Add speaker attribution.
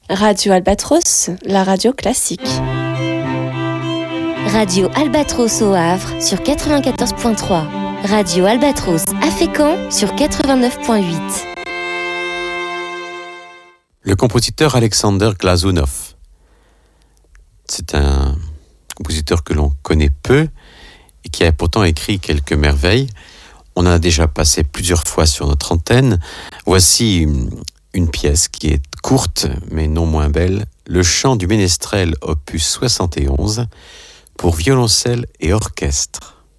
Speaker 1: Radio Albatros, la radio classique.
Speaker 2: Radio Albatros au Havre sur 94.3. Radio Albatros à Fécamp sur 89.8.
Speaker 3: Le compositeur Alexander Glazunov. C'est un compositeur que l'on connaît peu et qui a pourtant écrit quelques merveilles. On en a déjà passé plusieurs fois sur notre antenne. Voici une pièce qui est courte mais non moins belle, le chant du ménestrel opus 71 pour violoncelle et orchestre.